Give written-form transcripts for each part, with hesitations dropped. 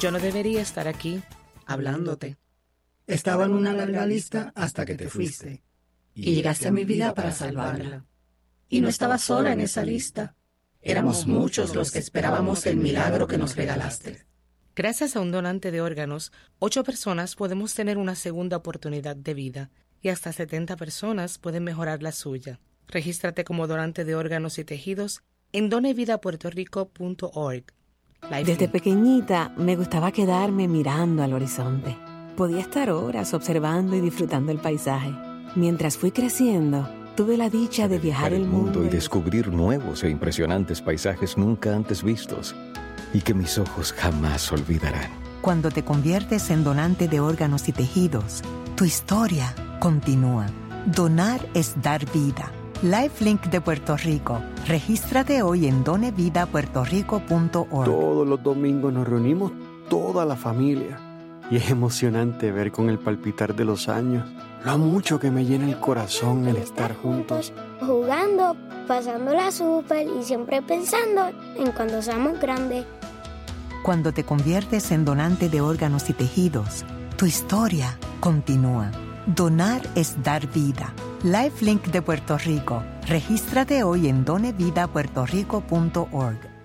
Yo no debería estar aquí hablándote. Estaba en una larga lista hasta que te fuiste. Y llegaste a mi vida para salvarla. Y no estaba sola en esa lista. Éramos muchos los que esperábamos el milagro que nos regalaste. Gracias a un donante de órganos, 8 personas podemos tener una segunda oportunidad de vida y hasta 70 personas pueden mejorar la suya. Regístrate como donante de órganos y tejidos en donevidapuertorico.org. Desde pequeñita me gustaba quedarme mirando al horizonte. Podía estar horas observando y disfrutando el paisaje. Mientras fui creciendo, tuve la dicha de viajar el mundo y descubrir nuevos e impresionantes paisajes nunca antes vistos y que mis ojos jamás olvidarán. Cuando te conviertes en donante de órganos y tejidos, tu historia continúa. Donar es dar vida. LifeLink de Puerto Rico. Regístrate hoy en donevidapuertorico.org. Todos los domingos nos reunimos toda la familia y es emocionante ver con el palpitar de los años lo mucho que me llena el corazón el estar juntos. Jugando, pasándola súper y siempre pensando en cuando seamos grandes. Cuando te conviertes en donante de órganos y tejidos, tu historia continúa. Donar es dar vida. LifeLink de Puerto Rico. Regístrate hoy en donevidapuertorico.org.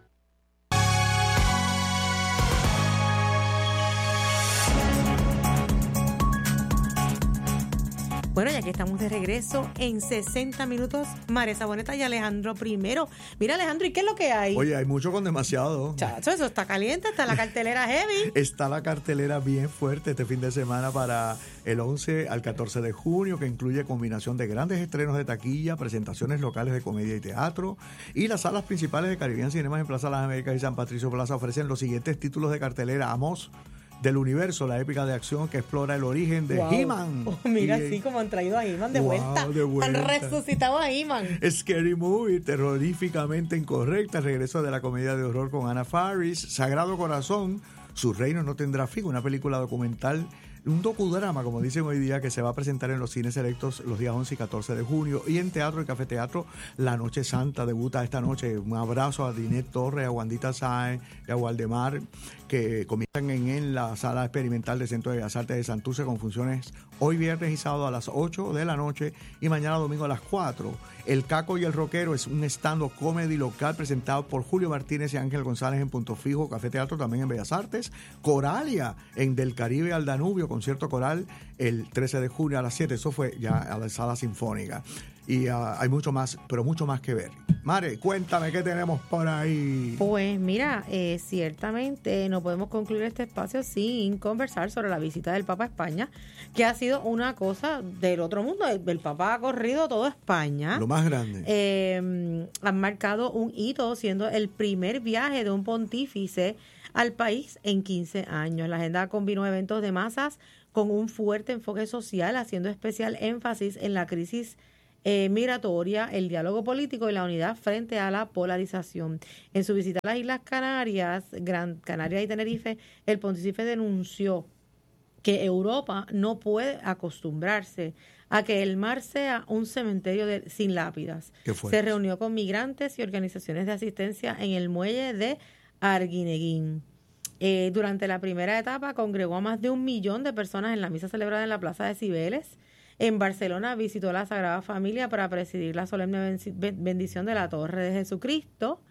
Bueno, ya que estamos de regreso en 60 minutos, María Saboneta y Alejandro primero. Mira, Alejandro, ¿y qué es lo que hay? Oye, hay mucho con demasiado. Chacho, eso está caliente, está la cartelera heavy. Está la cartelera bien fuerte este fin de semana para el 11 al 14 de junio, que incluye combinación de grandes estrenos de taquilla, presentaciones locales de comedia y teatro, y las salas principales de Caribbean Cinemas en Plaza Las Américas y San Patricio Plaza ofrecen los siguientes títulos de cartelera: Amos del Universo, la épica de acción que explora el origen de He-Man. Oh, mira, así como han traído a He-Man de vuelta. Han resucitado a He-Man. Scary Movie, terroríficamente incorrecta, el regreso de la comedia de horror con Anna Faris. Sagrado Corazón, Su reino no tendrá fin, una película documental, un docudrama, como dicen hoy día, que se va a presentar en los cines selectos los días 11 y 14 de junio. Y en teatro y cafeteatro, La Noche Santa debuta esta noche. Un abrazo a Dinette Torres, a Wandita Sáenz y a Waldemar, que comienzan en la sala experimental del Centro de Bellas Artes de Santurce con funciones hoy viernes y sábado a las 8 de la noche y mañana domingo a las 4. El Caco y el Rockero es un stand-up comedy local presentado por Julio Martínez y Ángel González en Punto Fijo, Café Teatro también en Bellas Artes. Coralia en Del Caribe al Danubio, concierto coral el 13 de junio a las 7. Eso fue ya a la sala sinfónica. Y hay mucho más, pero mucho más que ver. Mare, cuéntame qué tenemos por ahí. Pues mira, ciertamente no podemos concluir este espacio sin conversar sobre la visita del Papa a España, que ha sido una cosa del otro mundo. El Papa ha corrido toda España. Lo más grande. Han marcado un hito, siendo el primer viaje de un pontífice al país en 15 años. La agenda combinó eventos de masas con un fuerte enfoque social, haciendo especial énfasis en la crisis migratoria, el diálogo político y la unidad frente a la polarización. En su visita a las Islas Canarias, Gran Canaria y Tenerife, el pontífice denunció que Europa no puede acostumbrarse a que el mar sea un cementerio sin lápidas. Se reunió con migrantes y organizaciones de asistencia en el muelle de Arguineguín. Durante la primera etapa congregó a más de 1 millón de personas en la misa celebrada en la Plaza de Cibeles. En Barcelona visitó la Sagrada Familia para presidir la solemne bendición de la Torre de Jesucristo.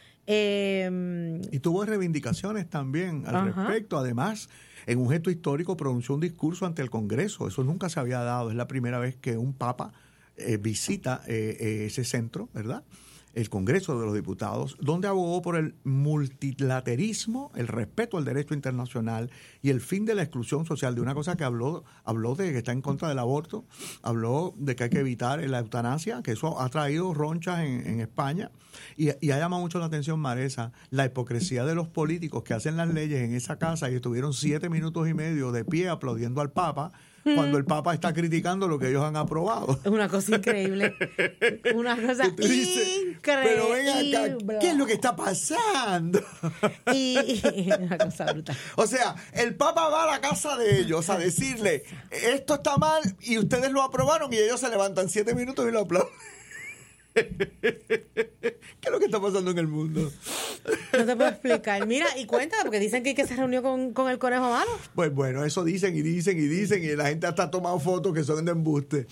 Y tuvo reivindicaciones también al respecto. Además, en un gesto histórico pronunció un discurso ante el Congreso. Eso nunca se había dado. Es la primera vez que un papa visita ese centro, ¿verdad? El Congreso de los Diputados, donde abogó por el multilaterismo, el respeto al derecho internacional y el fin de la exclusión social, de una cosa que habló de que está en contra del aborto, habló de que hay que evitar la eutanasia, que eso ha traído ronchas en España, y ha llamado mucho la atención, Maresa, la hipocresía de los políticos que hacen las leyes en esa casa y estuvieron 7 minutos y medio de pie aplaudiendo al Papa, cuando el Papa está criticando lo que ellos han aprobado. Es una cosa increíble. Una cosa increíble. Pero ven acá, ¿qué es lo que está pasando? Y una cosa brutal. O sea, el Papa va a la casa de ellos a decirle, esto está mal y ustedes lo aprobaron, y ellos se levantan 7 minutos y lo aplauden. ¿Qué es lo que está pasando en el mundo? No te puedo explicar. Mira, y cuéntame, porque dicen que se reunió con el conejo malo. Pues bueno, eso dicen y la gente hasta ha tomado fotos que son de embuste.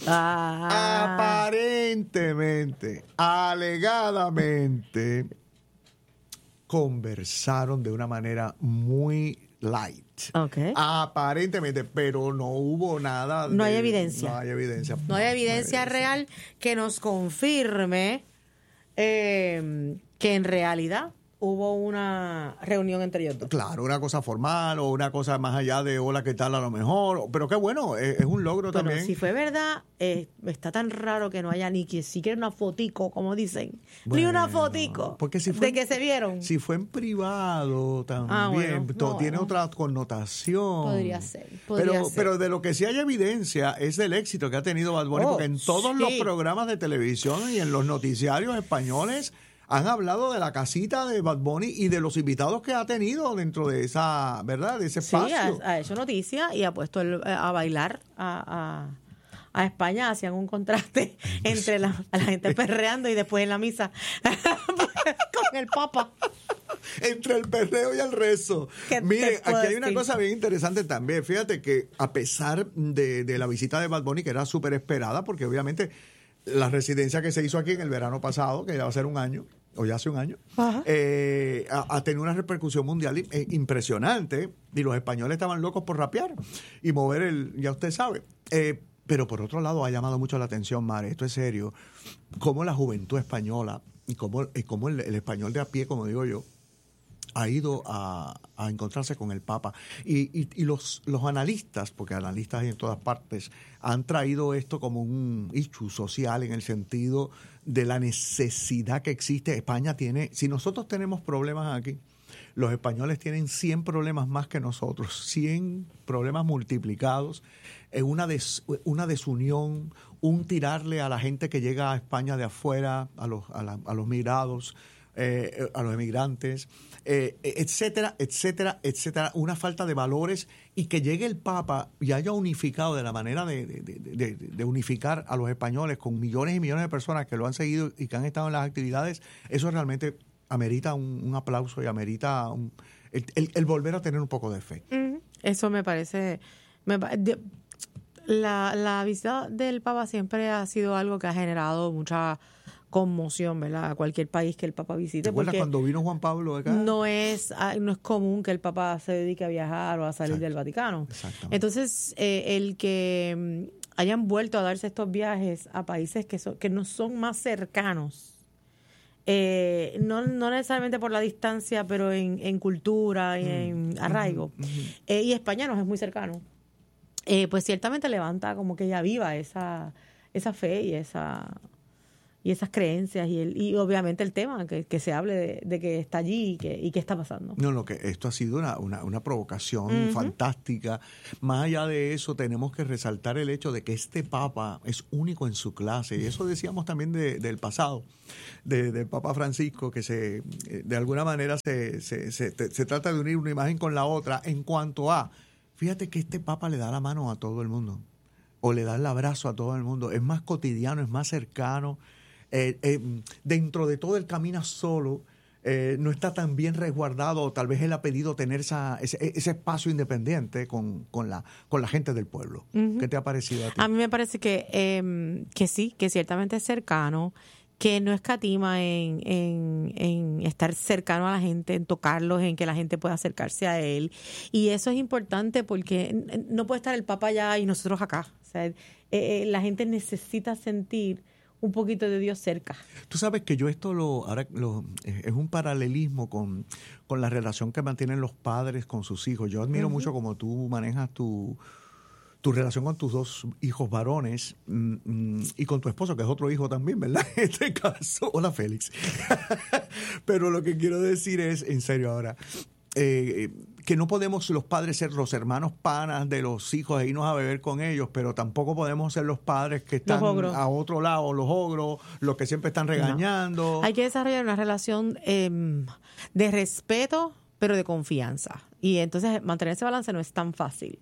Aparentemente, alegadamente, conversaron de una manera muy light. Okay. Aparentemente, pero no hubo nada. No hay evidencia. No hay evidencia. No hay evidencia real que nos confirme que en realidad hubo una reunión entre ellos dos. Claro, una cosa formal o una cosa más allá de hola, ¿qué tal? A lo mejor. Pero qué bueno, es un logro también. Si fue verdad, está tan raro que no haya ni que siquiera una fotico, como dicen. Ni una fotico porque si fue, de que se vieron. Si fue en privado también, tiene otra connotación. Podría ser. Pero de lo que sí hay evidencia es del éxito que ha tenido Bad Bunny, porque en todos los programas de televisión y en los noticiarios españoles han hablado de la casita de Bad Bunny y de los invitados que ha tenido dentro de esa, ¿verdad? De ese espacio. Sí, ha hecho noticia y ha puesto a bailar a España. Hacían un contraste entre la gente perreando y después en la misa con el Papa. Entre el perreo y el rezo. Mire, aquí hay una cosa bien interesante también. Fíjate que a pesar de la visita de Bad Bunny, que era súper esperada, porque obviamente la residencia que se hizo aquí en el verano pasado, que ya va a ser un año, o ya hace un año, ha tenido una repercusión mundial impresionante, y los españoles estaban locos por rapear y mover ya usted sabe. Pero por otro lado ha llamado mucho la atención, Mare, esto es serio, cómo la juventud española y cómo el español de a pie, como digo yo, ha ido a encontrarse con el Papa. Y los analistas, porque analistas hay en todas partes, han traído esto como un issue social en el sentido de la necesidad que existe. España tiene, si nosotros tenemos problemas aquí, los españoles tienen 100 problemas más que nosotros, 100 problemas multiplicados, una desunión, un tirarle a la gente que llega a España de afuera, a los migrados, a los emigrantes, etcétera, etcétera, etcétera, una falta de valores, y que llegue el Papa y haya unificado de la manera de unificar a los españoles con millones y millones de personas que lo han seguido y que han estado en las actividades. Eso realmente amerita un aplauso y amerita el volver a tener un poco de fe. Eso me parece... La visita del Papa siempre ha sido algo que ha generado mucha conmoción, ¿verdad? A cualquier país que el Papa visite. ¿Te acuerdas cuando vino Juan Pablo acá? No es común que el Papa se dedique a viajar o a salir del Vaticano. Entonces, el que hayan vuelto a darse estos viajes a países que no son más cercanos, no necesariamente por la distancia, pero en cultura y en arraigo. Y España nos es muy cercano. Pues ciertamente levanta como que ya viva esa fe y esas creencias y obviamente el tema que se hable de que está allí y que está pasando. No, que esto ha sido una provocación fantástica. Más allá de eso, tenemos que resaltar el hecho de que este Papa es único en su clase, y eso decíamos también del pasado, del Papa Francisco, que de alguna manera se trata de unir una imagen con la otra en cuanto a, fíjate que este Papa le da la mano a todo el mundo, o le da el abrazo a todo el mundo, es más cotidiano, es más cercano. Dentro de todo él camina solo, no está tan bien resguardado, tal vez él ha pedido tener ese espacio independiente con la gente del pueblo. ¿Qué te ha parecido a ti? A mí me parece que sí, que ciertamente es cercano, que no escatima en estar cercano a la gente, en tocarlos, en que la gente pueda acercarse a él. Y eso es importante porque no puede estar el Papa allá y nosotros acá. O sea, la gente necesita sentir un poquito de Dios cerca. Tú sabes que yo esto es un paralelismo con la relación que mantienen los padres con sus hijos. Yo admiro mucho cómo tú manejas tu relación con tus dos hijos varones y con tu esposo, que es otro hijo también, ¿verdad? En este caso. Hola, Félix. Pero lo que quiero decir es, en serio ahora, que no podemos los padres ser los hermanos panas de los hijos e irnos a beber con ellos, pero tampoco podemos ser los padres que están a otro lado, los ogros, los que siempre están regañando. No. Hay que desarrollar una relación de respeto, pero de confianza. Y entonces mantener ese balance no es tan fácil.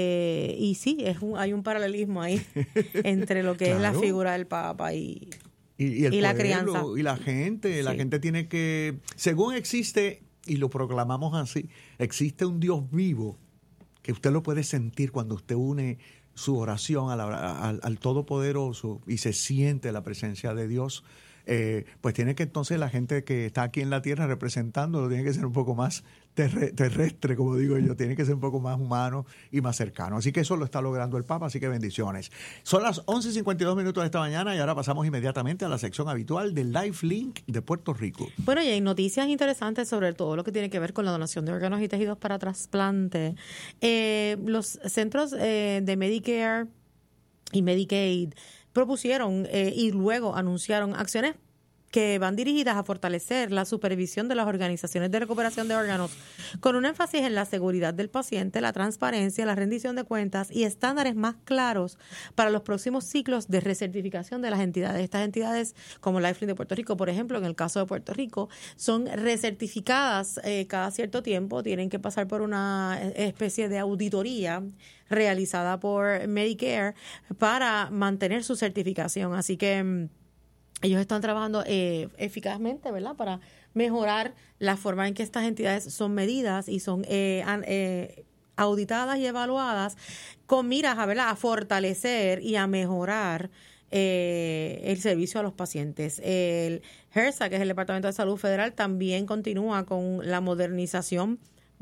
Y sí, hay un paralelismo ahí entre lo que es la figura del Papa y Y el la pueblo, crianza. y la gente tiene que, según existe, y lo proclamamos así, existe un Dios vivo que usted lo puede sentir cuando usted une su oración al Todopoderoso y se siente la presencia de Dios. Pues tiene que entonces la gente que está aquí en la tierra representándolo tiene que ser un poco más terrestre, como digo yo, tiene que ser un poco más humano y más cercano. Así que eso lo está logrando el Papa, así que bendiciones. Son las 11:52 de esta mañana y ahora pasamos inmediatamente a la sección habitual del Lifelink de Puerto Rico. Bueno, y hay noticias interesantes sobre todo lo que tiene que ver con la donación de órganos y tejidos para trasplante. Los centros de Medicare y Medicaid propusieron y luego anunciaron acciones que van dirigidas a fortalecer la supervisión de las organizaciones de recuperación de órganos, con un énfasis en la seguridad del paciente, la transparencia, la rendición de cuentas y estándares más claros para los próximos ciclos de recertificación de las entidades. Estas entidades, como Lifelink de Puerto Rico, por ejemplo, en el caso de Puerto Rico, son recertificadas cada cierto tiempo, tienen que pasar por una especie de auditoría realizada por Medicare para mantener su certificación. Así que ellos están trabajando eficazmente, ¿verdad?, para mejorar la forma en que estas entidades son medidas y son auditadas y evaluadas con miras a fortalecer y a mejorar el servicio a los pacientes. El HRSA, que es el Departamento de Salud Federal, también continúa con la modernización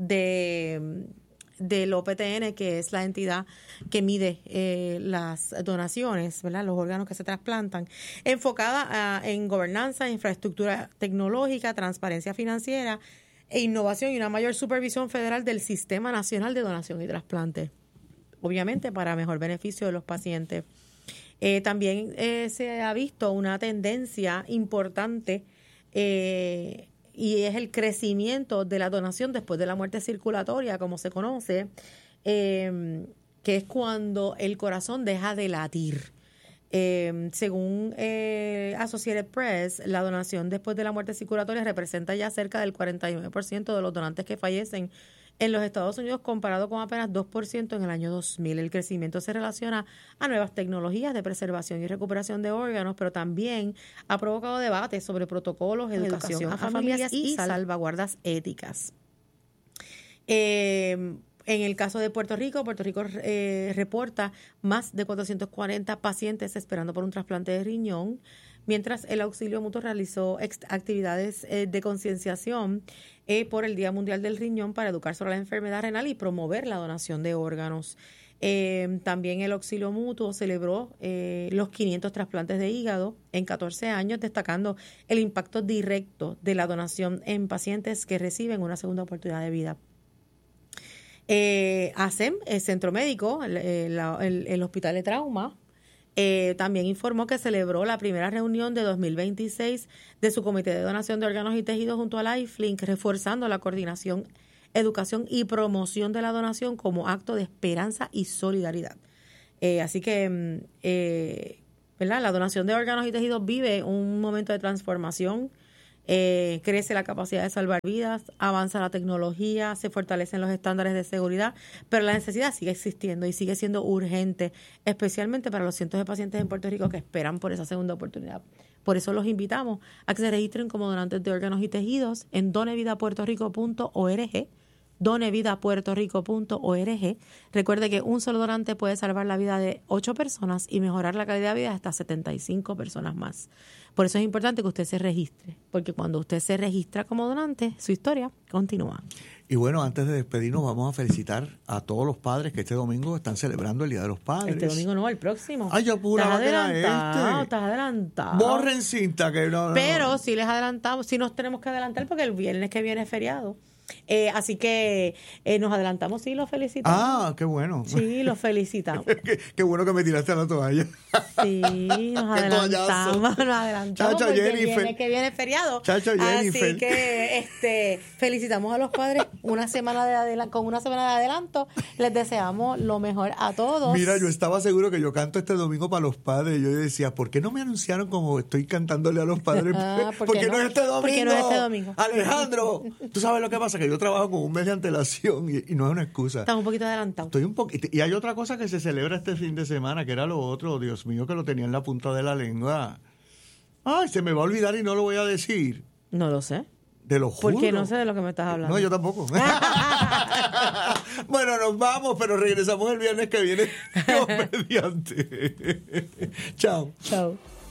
del OPTN, que es la entidad que mide las donaciones, ¿verdad?, los órganos que se trasplantan, enfocada en gobernanza, infraestructura tecnológica, transparencia financiera e innovación y una mayor supervisión federal del Sistema Nacional de Donación y Trasplante, obviamente para mejor beneficio de los pacientes. También se ha visto una tendencia importante y es el crecimiento de la donación después de la muerte circulatoria, como se conoce, que es cuando el corazón deja de latir. Según Associated Press, la donación después de la muerte circulatoria representa ya cerca del 49% de los donantes que fallecen en los Estados Unidos, comparado con apenas 2% en el año 2000. El crecimiento se relaciona a nuevas tecnologías de preservación y recuperación de órganos, pero también ha provocado debates sobre protocolos, educación a familias y salvaguardas éticas. En el caso de Puerto Rico reporta más de 440 pacientes esperando por un trasplante de riñón, mientras el Auxilio Mutuo realizó actividades de concienciación por el Día Mundial del Riñón para educar sobre la enfermedad renal y promover la donación de órganos. También el Auxilio Mutuo celebró los 500 trasplantes de hígado en 14 años, destacando el impacto directo de la donación en pacientes que reciben una segunda oportunidad de vida. ASEM, el Centro Médico, el Hospital de Trauma, también informó que celebró la primera reunión de 2026 de su Comité de Donación de Órganos y Tejidos junto a Lifelink, reforzando la coordinación, educación y promoción de la donación como acto de esperanza y solidaridad. Así que, ¿verdad?, la donación de órganos y tejidos vive un momento de transformación. Crece la capacidad de salvar vidas, avanza la tecnología, se fortalecen los estándares de seguridad, pero la necesidad sigue existiendo y sigue siendo urgente, especialmente para los cientos de pacientes en Puerto Rico que esperan por esa segunda oportunidad. Por eso los invitamos a que se registren como donantes de órganos y tejidos en donevidapuertorico.org, donevidapuertorico.org. Recuerde que un solo donante puede salvar la vida de 8 personas y mejorar la calidad de vida de hasta 75 personas más. Por eso es importante que usted se registre, porque cuando usted se registra como donante, su historia continúa. Y bueno, antes de despedirnos, vamos a felicitar a todos los padres que este domingo están celebrando el Día de los Padres. Este domingo no, el próximo. Ay, yo apuraba que era este. Estás adelantado. Borren cinta que no. Pero sí les adelantamos, sí nos tenemos que adelantar porque el viernes que viene es feriado. Así que nos adelantamos, sí, los felicitamos. Ah, qué bueno. Sí, los felicitamos. Qué bueno que me tiraste a la toalla. Sí, nos adelantamos. Chacho, porque Jennifer. el que viene es feriado. Chacho, Jennifer. Así que felicitamos a los padres con una semana de adelanto. Les deseamos lo mejor a todos. Mira, yo estaba seguro que yo canto este domingo para los padres. Yo decía, ¿por qué no me anunciaron como estoy cantándole a los padres? ¿Por qué no es este domingo? ¿Por qué no es este domingo? Alejandro, tú sabes lo que pasa, que yo trabajo con un mes de antelación y no es una excusa. Estás un poquito adelantado. Estoy un poquito. Y hay otra cosa que se celebra este fin de semana, que era lo otro, Dios mío, que lo tenía en la punta de la lengua. Ay, se me va a olvidar y no lo voy a decir. No lo sé. Te lo juro. Porque no sé de lo que me estás hablando. No, yo tampoco. Bueno, nos vamos, pero regresamos el viernes que viene. Dios mediante. Chao. Chao.